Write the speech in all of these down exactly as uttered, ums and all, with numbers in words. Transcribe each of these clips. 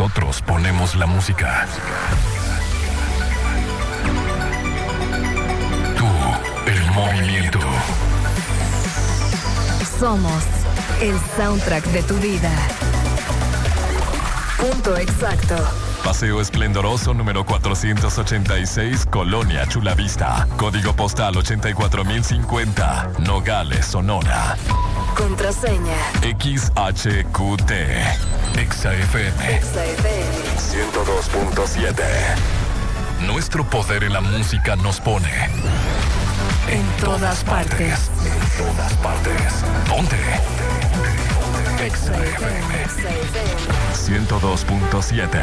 Nosotros ponemos la música. Tú, el movimiento. Somos el soundtrack de tu vida. Punto exacto. Paseo Esplendoroso número cuatrocientos ochenta y seis, Colonia Chulavista. Código postal ochenta y cuatro mil cincuenta, Nogales, Sonora. Contraseña X H Q T. Exa F M. Exa F M. ciento dos punto siete. Nuestro poder en la música nos pone en todas partes. En todas partes. Ponte. Exa F M. ciento dos punto siete.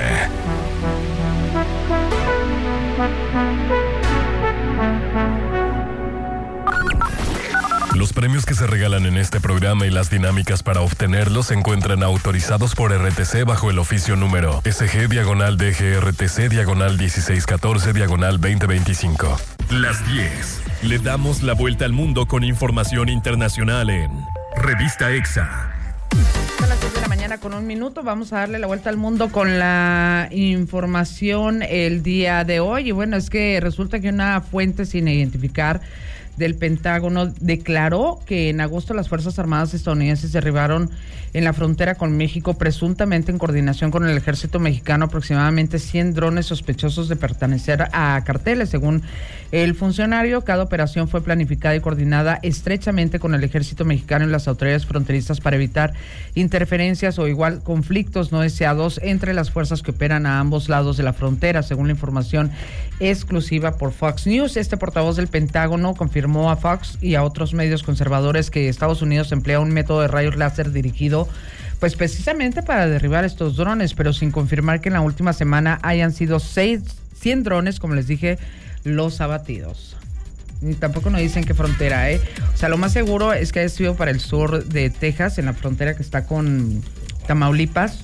Los premios que se regalan en este programa y las dinámicas para obtenerlos se encuentran autorizados por R T C bajo el oficio número S G diagonal D G R T C diagonal dieciséis catorce diagonal veinte veinticinco. Las diez. Le damos la vuelta al mundo con información internacional en Revista Exa. Son las seis de la mañana con un minuto. Vamos a darle la vuelta al mundo con la información el día de hoy. Y bueno, es que resulta que una fuente sin identificar del Pentágono declaró que en agosto las Fuerzas Armadas estadounidenses derribaron en la frontera con México, presuntamente en coordinación con el ejército mexicano, aproximadamente cien drones sospechosos de pertenecer a carteles. Según el funcionario, cada operación fue planificada y coordinada estrechamente con el ejército mexicano y las autoridades fronterizas para evitar interferencias o igual conflictos no deseados entre las fuerzas que operan a ambos lados de la frontera, según la información exclusiva por Fox News. Este portavoz del Pentágono confirmó a Fox y a otros medios conservadores que Estados Unidos emplea un método de rayos láser dirigido pues precisamente para derribar estos drones, pero sin confirmar que en la última semana hayan sido seis, cien drones, como les dije, los abatidos. Ni tampoco nos dicen qué frontera, ¿eh? O sea, lo más seguro es que haya sido para el sur de Texas, en la frontera que está con Tamaulipas.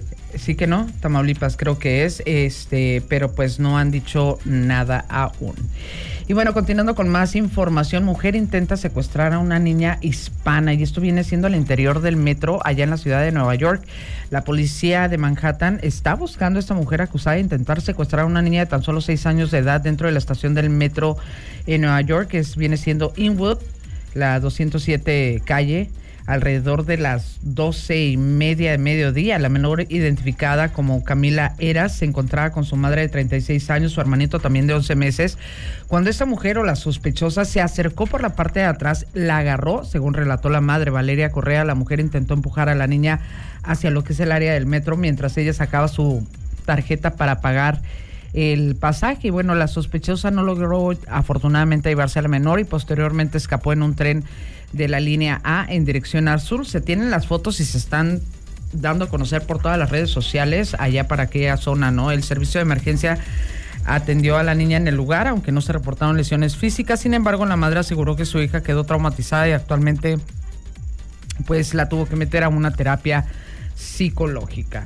Sí que no, Tamaulipas creo que es, este, pero pues no han dicho nada aún. Y bueno, continuando con más información, mujer intenta secuestrar a una niña hispana y esto viene siendo al interior del metro allá en la ciudad de Nueva York. La policía de Manhattan está buscando a esta mujer acusada de intentar secuestrar a una niña de tan solo seis años de edad dentro de la estación del metro en Nueva York, que es, viene siendo Inwood, la doscientos siete calle. Alrededor de las doce y media de mediodía, la menor identificada como Camila Eras se encontraba con su madre de treinta y seis años, su hermanito también de once meses, cuando esta mujer o la sospechosa se acercó por la parte de atrás, la agarró, según relató la madre Valeria Correa. La mujer intentó empujar a la niña hacia lo que es el área del metro mientras ella sacaba su tarjeta para pagar el pasaje. Y bueno, la sospechosa no logró afortunadamente llevarse a la menor y posteriormente escapó en un tren de la línea A en dirección al sur. Se tienen las fotos y se están dando a conocer por todas las redes sociales allá para aquella zona, ¿no? El servicio de emergencia atendió a la niña en el lugar, aunque no se reportaron lesiones físicas. Sin embargo, la madre aseguró que su hija quedó traumatizada y actualmente pues la tuvo que meter a una terapia psicológica.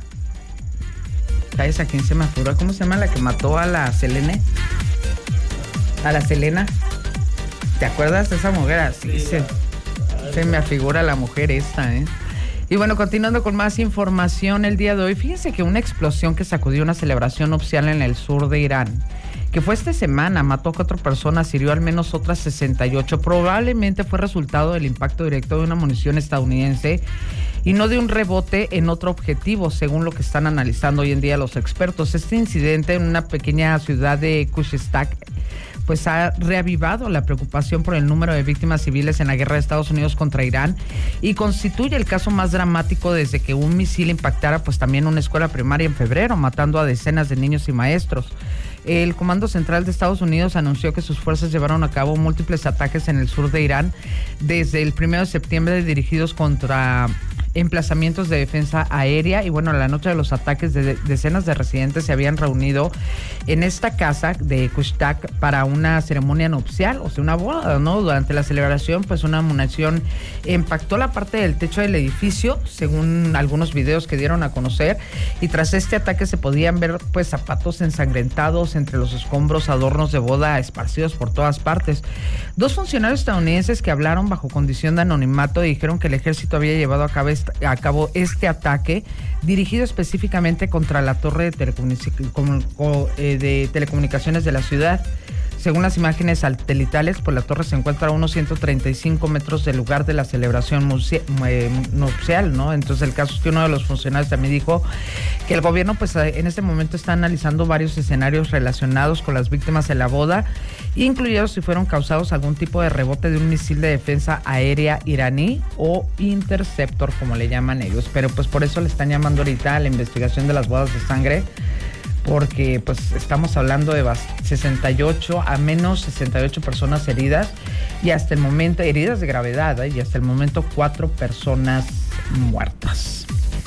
¿Sabes a quién se me afuró? ¿Cómo se llama la que mató a la Selene? A la Selena. ¿Te acuerdas de esa mujer? Así se, se me afigura la mujer esta, ¿eh? Y bueno, continuando con más información el día de hoy, fíjense que una explosión que sacudió una celebración nupcial en el sur de Irán, que fue esta semana, mató a cuatro personas, hirió al menos otras sesenta y ocho. Probablemente fue resultado del impacto directo de una munición estadounidense y no de un rebote en otro objetivo, según lo que están analizando hoy en día los expertos. Este incidente en una pequeña ciudad de Khuzestan pues ha reavivado la preocupación por el número de víctimas civiles en la guerra de Estados Unidos contra Irán y constituye el caso más dramático desde que un misil impactara pues también una escuela primaria en febrero, matando a decenas de niños y maestros. El Comando Central de Estados Unidos anunció que sus fuerzas llevaron a cabo múltiples ataques en el sur de Irán desde el primero de septiembre dirigidos contra emplazamientos de defensa aérea. Y bueno, la noche de los ataques de decenas de residentes se habían reunido en esta casa de Khuzestan para una ceremonia nupcial, o sea, una boda, ¿no? Durante la celebración, pues una munición impactó la parte del techo del edificio, según algunos videos que dieron a conocer, y tras este ataque se podían ver pues zapatos ensangrentados entre los escombros, adornos de boda esparcidos por todas partes. Dos funcionarios estadounidenses que hablaron bajo condición de anonimato dijeron que el ejército había llevado a cabo a, a cabo este ataque dirigido específicamente contra la torre de, telecomunic- de telecomunicaciones de la ciudad. Según las imágenes satelitales, pues la torre se encuentra a unos ciento treinta y cinco metros del lugar de la celebración nupcial, ¿no? Entonces el caso es que uno de los funcionarios también dijo que el gobierno pues en este momento está analizando varios escenarios relacionados con las víctimas de la boda, incluidos si fueron causados algún tipo de rebote de un misil de defensa aérea iraní o interceptor, como le llaman ellos. Pero pues por eso le están llamando ahorita a la investigación de las bodas de sangre, porque pues estamos hablando de sesenta y ocho, a menos sesenta y ocho personas heridas, y hasta el momento, heridas de gravedad, ¿eh? y hasta el momento cuatro personas muertas.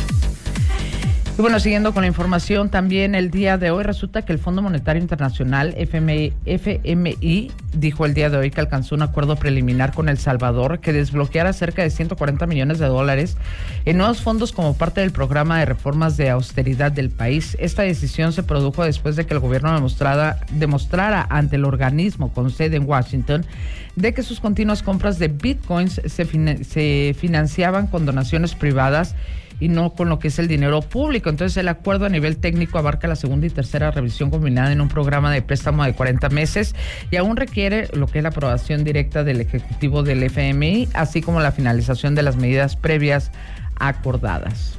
Y bueno, siguiendo con la información, también el día de hoy resulta que el Fondo Monetario Internacional, F M I, F M I, dijo el día de hoy que alcanzó un acuerdo preliminar con El Salvador que desbloqueará cerca de ciento cuarenta millones de dólares en nuevos fondos como parte del programa de reformas de austeridad del país. Esta decisión se produjo después de que el gobierno demostrara, demostrara ante el organismo con sede en Washington de que sus continuas compras de bitcoins se, fin- se financiaban con donaciones privadas y no con lo que es el dinero público. Entonces el acuerdo a nivel técnico abarca la segunda y tercera revisión combinada en un programa de préstamo de cuarenta meses y aún requiere lo que es la aprobación directa del Ejecutivo del F M I, así como la finalización de las medidas previas acordadas.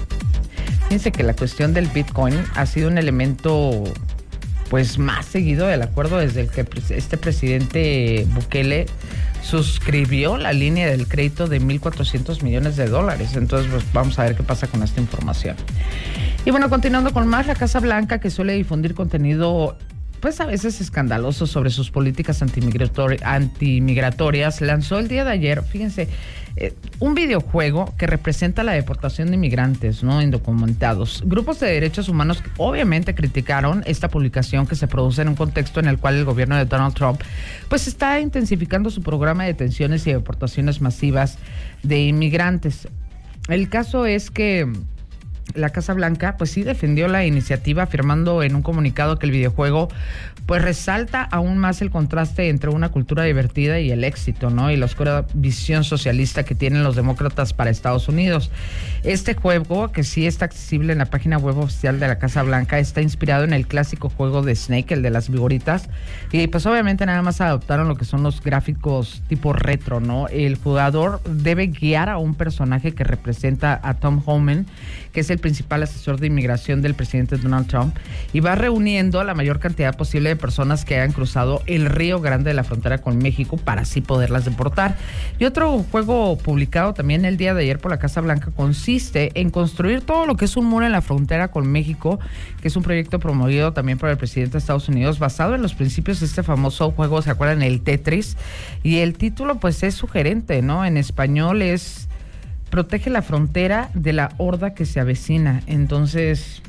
Fíjense que la cuestión del Bitcoin ha sido un elemento pues más seguido del acuerdo desde el que este presidente Bukele suscribió la línea del crédito de mil cuatrocientos millones de dólares. Entonces, pues vamos a ver qué pasa con esta información. Y bueno, continuando con más, la Casa Blanca, que suele difundir contenido pues a veces escandaloso sobre sus políticas antimigratori- antimigratorias, lanzó el día de ayer, fíjense, eh, un videojuego que representa la deportación de inmigrantes no indocumentados. Grupos de derechos humanos obviamente criticaron esta publicación que se produce en un contexto en el cual el gobierno de Donald Trump pues está intensificando su programa de detenciones y deportaciones masivas de inmigrantes. El caso es que la Casa Blanca pues sí defendió la iniciativa, afirmando en un comunicado que el videojuego pues resalta aún más el contraste entre una cultura divertida y el éxito, ¿no? Y la oscura visión socialista que tienen los demócratas para Estados Unidos. Este juego, que sí está accesible en la página web oficial de la Casa Blanca, está inspirado en el clásico juego de Snake, el de las vigoritas, y pues obviamente nada más adoptaron lo que son los gráficos tipo retro, ¿no? El jugador debe guiar a un personaje que representa a Tom Homan, que es el principal asesor de inmigración del presidente Donald Trump, y va reuniendo a la mayor cantidad posible de personas que hayan cruzado el Río Grande de la frontera con México para así poderlas deportar. Y otro juego publicado también el día de ayer por la Casa Blanca consiste en construir todo lo que es un muro en la frontera con México, que es un proyecto promovido también por el presidente de Estados Unidos, basado en los principios de este famoso juego, ¿se acuerdan? El Tetris. Y el título pues es sugerente, ¿no? En español es Protege la frontera de la horda que se avecina. Entonces,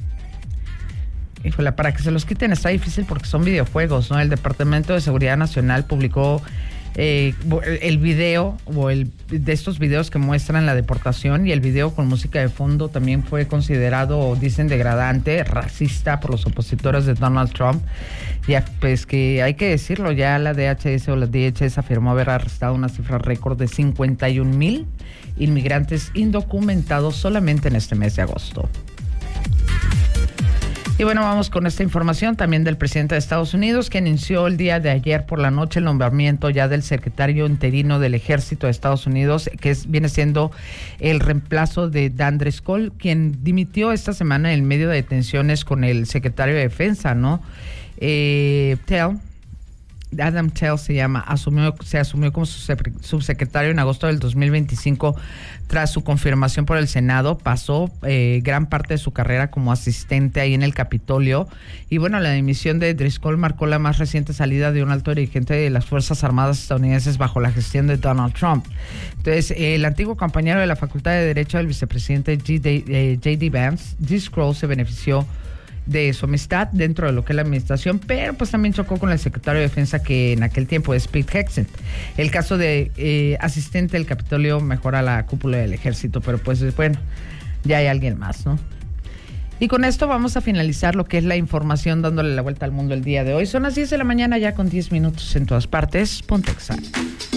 híjole, para que se los quiten está difícil porque son videojuegos, ¿no? El Departamento de Seguridad Nacional publicó eh, el video o el de estos videos que muestran la deportación, y el video con música de fondo también fue considerado, dicen, degradante, racista por los opositores de Donald Trump. Ya, pues que hay que decirlo, ya la D H S o la D H S afirmó haber arrestado una cifra récord de cincuenta y un mil inmigrantes indocumentados solamente en este mes de agosto. Y bueno, vamos con esta información también del presidente de Estados Unidos, que anunció el día de ayer por la noche el nombramiento ya del secretario interino del Ejército de Estados Unidos, que es, viene siendo el reemplazo de Dan Driscoll, quien dimitió esta semana en medio de tensiones con el secretario de Defensa, ¿no? Eh, Tell, Adam Tell se llama, asumió, se asumió como subsecretario en agosto del dos mil veinticinco tras su confirmación por el Senado. Pasó eh, gran parte de su carrera como asistente ahí en el Capitolio, y bueno, la dimisión de Driscoll marcó la más reciente salida de un alto dirigente de las Fuerzas Armadas estadounidenses bajo la gestión de Donald Trump. Entonces, eh, el antiguo compañero de la Facultad de Derecho del vicepresidente J D Vance, Driscoll se benefició de su amistad dentro de lo que es la administración, pero pues también chocó con el secretario de Defensa, que en aquel tiempo es Pete Hegseth. El caso de eh, asistente del Capitolio mejora la cúpula del ejército, pero pues bueno, ya hay alguien más, ¿no? Y con esto vamos a finalizar lo que es la información, dándole la vuelta al mundo el día de hoy. Son las diez de la mañana ya con diez minutos en todas partes. Ponte Exa.